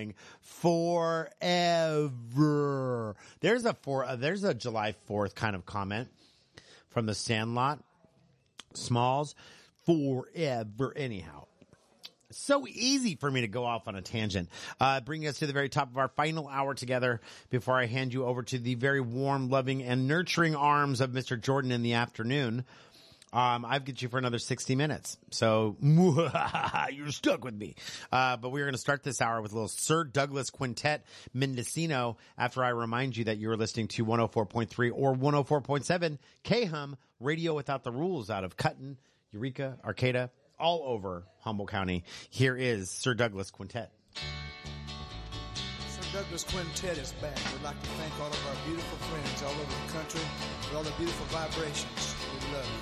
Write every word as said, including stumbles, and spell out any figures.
going forever. There's a for uh, there's a July fourth kind of comment from the Sandlot. Smalls, forever. Anyhow, so easy for me to go off on a tangent. Uh, bringing us to the very top of our final hour together before I hand you over to the very warm, loving, and nurturing arms of Mister Jordan in the afternoon. Um, I've got you for another sixty minutes. So, you're stuck with me. Uh, but we're going to start this hour with a little Sir Douglas Quintet Mendocino after I remind you that you're listening to one oh four point three or one oh four point seven K H U M Radio Without the Rules out of Cutton, Eureka, Arcata, all over Humboldt County. Here is Sir Douglas Quintet. Sir Douglas Quintet is back. We'd like to thank all of our beautiful friends all over the country for all the beautiful vibrations. We love you.